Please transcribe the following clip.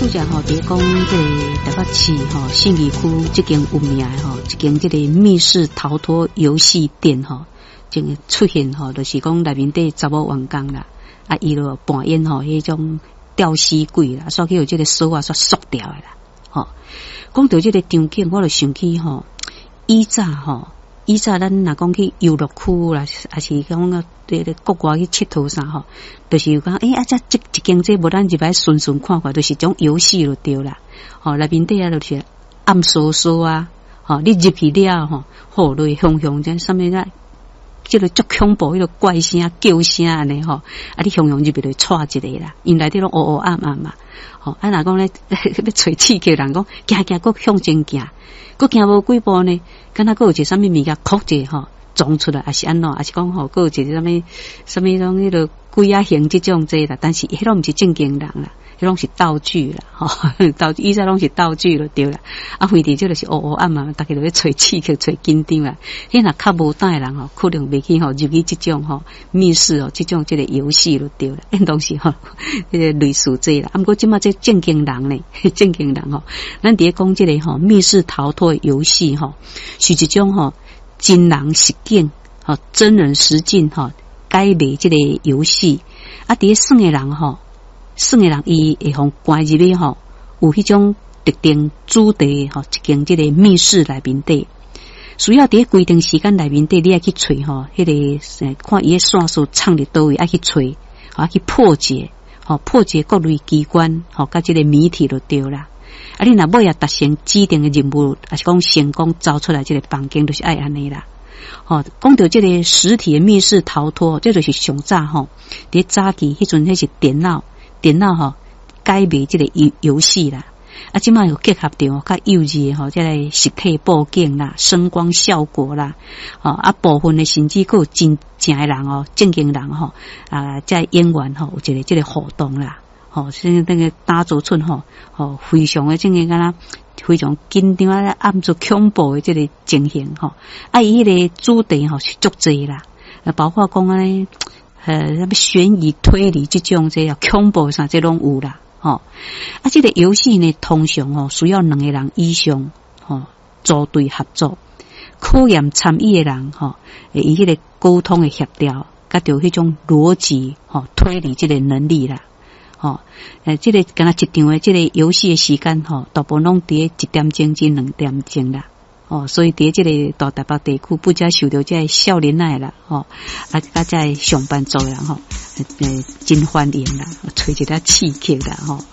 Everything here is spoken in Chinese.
拄则吼，伫讲这个台北市吼信义区这间有名的吼，一间这个密室逃脱游戏店吼，正出现吼，就是讲内面底查某员工啦，啊，伊就扮演吼迄种吊死鬼啦，所以有这个锁啊所锁掉的啦，吼。讲到这个场景，我就想起吼，以早咱若讲去游乐区啦，还是讲个国外去佚佗啥吼，就是有讲这一间这无咱入来顺顺看看，就是种游戏就对啦。吼，内面底啊就是暗锁锁啊，吼，你入去了吼，好类凶凶这上面个，即个足恐怖，迄个怪声叫声安尼吼，你凶凶入去就踹一个啦，因内底拢黑黑暗暗嘛。吼，若讲咧要找刺激人讲，行搁向前行，搁行无几步呢，敢若搁有一个啥物物件哭者吼撞出来，还是安怎，还是讲吼，搁有一个啥物种迄个鬼啊形即种这啦，但是迄拢毋是正经人啦，迄拢是道具啦，吼，以前拢是道具就对啦。啊，非得这就是黑黑暗嘛，大家就咧找刺激、找紧张啦。迄若较无胆的人吼，可能袂去吼入去即种吼密室哦，即种这个游戏就对啦。因当时吼，这个类似这啦。啊，不过即马这正经人呢，正经人吼，咱伫咧讲这个吼密室逃脱游戏吼，是一种吼真人实景吼真人实境吼改编这个游戏。啊，伫咧耍的人吼。耍的人伊会互关入去吼，有迄种特定主题吼，一间即个密室内面底，需要伫咧规定时间内面底，你爱去找吼，迄个看伊诶线索藏伫倒位，爱去找，爱去破解，吼破解各类机关，吼甲即个谜题就对啦。啊，你若尾也达成指定的任务，还是讲成功走出来即个房间，就是爱安尼啦。吼，讲到即个实体的密室逃脱，这就是上早吼，伫早期迄阵迄是电脑吼改编这个游戏啦，啊，即摆又结合着较幼稚的吼，即个实体布景啦、声光效果啦，啊，部分的甚至还有真正的人哦，正经人吼啊，在演员吼有一个即个互动啦，吼，所以那个打造出吼，非常的正经敢若非常紧张啊，暗出恐怖的即个情形吼，啊，伊迄个主题吼是足济啦，包括讲安尼。什么悬疑推理这种这样恐怖啥这拢有啦，吼啊，这个游戏呢，通常吼需要两个人以上，吼组队合作，考验参与的人，吼伊迄个沟通的协调，甲着迄种逻辑，吼推理这个能力啦，吼这个敢若一场的这个游戏的时间，吼大部分拢伫1点钟至2点钟啦。哦，所以伫这个大台北地区，不只受到这少年仔啦，吼，啊，这上班族人吼，真欢迎啦，找一个刺激啦，吼。